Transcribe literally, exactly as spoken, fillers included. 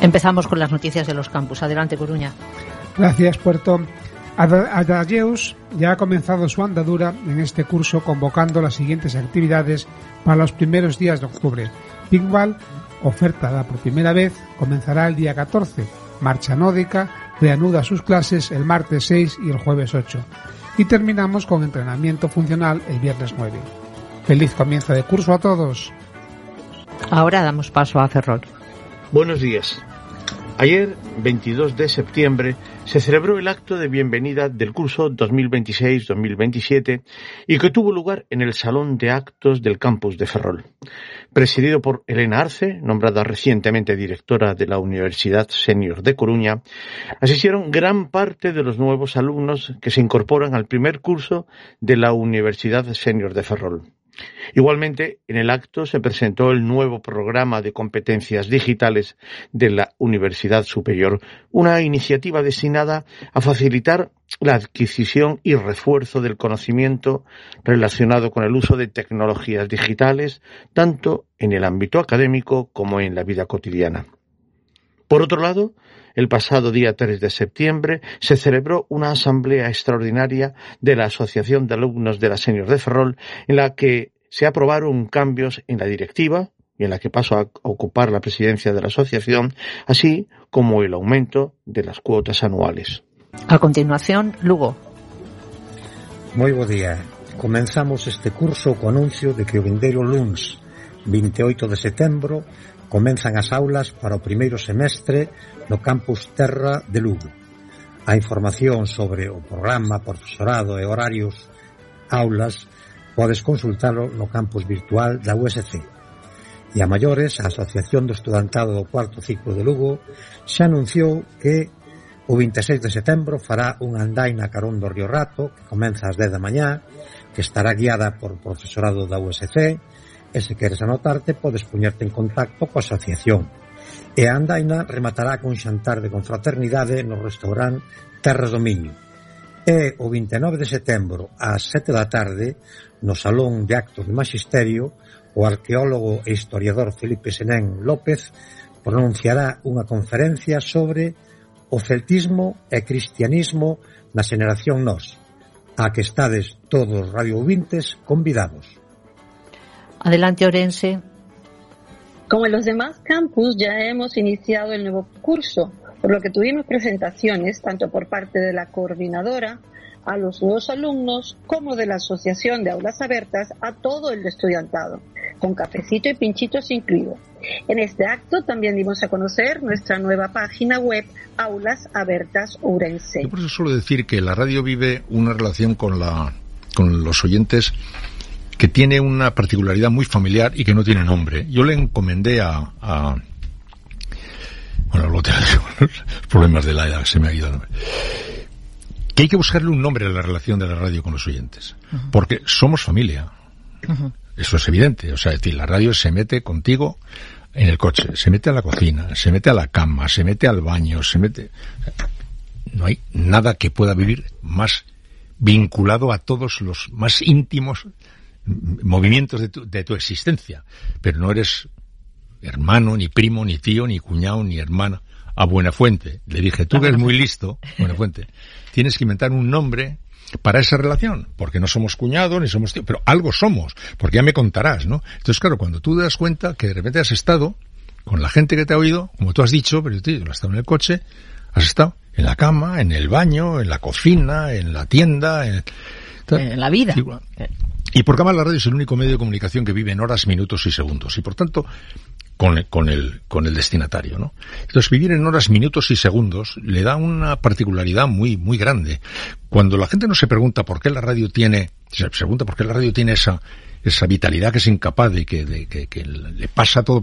Empezamos con las noticias de los campus. Adelante, Coruña. Gracias, Puerto. Adayeus ya ha comenzado su andadura en este curso, convocando las siguientes actividades para los primeros días de octubre. Pigball, ofertada por primera vez, comenzará el día catorce. Marcha Nódica reanuda sus clases el martes seis y el jueves ocho. Y terminamos con entrenamiento funcional el viernes nueve. Feliz comienzo de curso a todos. Ahora damos paso a Ferrol. Buenos días. Ayer, veintidós de septiembre, se celebró el acto de bienvenida del curso dos mil veintiséis dos mil veintisiete y que tuvo lugar en el Salón de Actos del campus de Ferrol. Presidido por Elena Arce, nombrada recientemente directora de la Universidad Senior de Coruña, asistieron gran parte de los nuevos alumnos que se incorporan al primer curso de la Universidad Senior de Ferrol. Igualmente, en el acto se presentó el nuevo programa de competencias digitales de la Universidad Superior, una iniciativa destinada a facilitar la adquisición y refuerzo del conocimiento relacionado con el uso de tecnologías digitales, tanto en el ámbito académico como en la vida cotidiana. Por otro lado, el pasado día tres de septiembre se celebró una asamblea extraordinaria de la Asociación de Alumnos de la Senior de Ferrol, en la que se aprobaron cambios en la directiva y en la que paso a ocupar la presidencia de la asociación, así como el aumento de las cuotas anuales. A continuación, Lugo. Moi bo día. Comenzamos este curso co anuncio de que o vindeiro luns vinte e oito de setembro comenzan as aulas para o primeiro semestre no campus Terra de Lugo. A información sobre o programa, profesorado e horarios aulas podes consultalo no campus virtual da U S C. E a maiores, a Asociación do Estudantado do cuarto ciclo de Lugo xa anunciou que o vinte e seis de setembro fará unha andaina carón do Río Rato, que comeza ás dez da mañá, que estará guiada por profesorado da U S C, e se queres anotarte podes poñerte en contacto coa asociación. E a andaina rematará con xantar de confraternidade no restaurante Terras do Miño. E o vinte e nove de setembro ás sete da tarde, no Salón de Actos de Magisterio, o arqueólogo e historiador Felipe Senén López pronunciará unha conferencia sobre o celtismo e cristianismo na xeneración nós, a que estades todos os radioouvintes convidados. Adelante, Orense. Como en los demás campus, ya hemos iniciado el nuevo curso, por lo que tuvimos presentaciones tanto por parte de la coordinadora a los nuevos alumnos como de la Asociación de Aulas Abiertas a todo el estudiantado, con cafecito y pinchitos incluido. En este acto también dimos a conocer nuestra nueva página web, Aulas Abiertas Ourense. Yo por eso suelo decir que la radio vive una relación con la con los oyentes que tiene una particularidad muy familiar y que no tiene nombre. Yo le encomendé a... a bueno, lo tengo, los problemas de la edad, se me ha ido el nombre. Que hay que buscarle un nombre a la relación de la radio con los oyentes. Uh-huh. Porque somos familia. Uh-huh. Eso es evidente. O sea, es decir, la radio se mete contigo en el coche, se mete a la cocina, se mete a la cama, se mete al baño, se mete... O sea, no hay nada que pueda vivir más vinculado a todos los más íntimos movimientos de tu, de tu existencia, pero no eres hermano, ni primo, ni tío, ni cuñado, ni hermana. A Buenafuente le dije, tú que eres muy listo, Buenafuente, tienes que inventar un nombre para esa relación, porque no somos cuñados, ni somos tío, pero algo somos, porque ya me contarás, ¿no? Entonces, claro, cuando tú te das cuenta que de repente has estado con la gente que te ha oído, como tú has dicho, pero tío, has estado en el coche, has estado en la cama, en el baño, en la cocina, en la tienda, en, en la vida. Igual. Y porque además la radio es el único medio de comunicación que vive en horas, minutos y segundos. Y por tanto, con el, con el, con el destinatario, ¿no? Entonces, vivir en horas, minutos y segundos le da una particularidad muy, muy grande. Cuando la gente no se pregunta por qué la radio tiene, se pregunta por qué la radio tiene esa, esa vitalidad que es incapaz de que, de que, que le pasa todo